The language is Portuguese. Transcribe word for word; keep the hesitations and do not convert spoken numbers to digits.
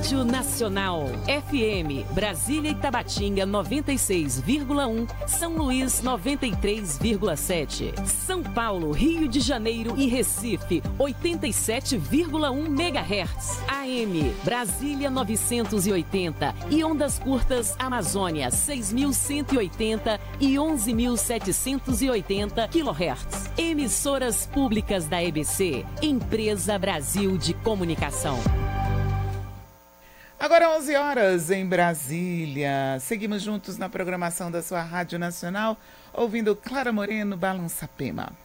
Rádio Nacional. F M, Brasília e Tabatinga noventa e seis vírgula um, São Luís noventa e três vírgula sete. São Paulo, Rio de Janeiro e Recife oitenta e sete vírgula um megahertz. A M, Brasília novecentos e oitenta e ondas curtas Amazônia seis mil cento e oitenta e onze mil setecentos e oitenta quilohertz. Emissoras públicas da E B C, Empresa Brasil de Comunicação. Agora onze horas em Brasília. Seguimos juntos na programação da sua Rádio Nacional, ouvindo Clara Moreno, Balança Pema.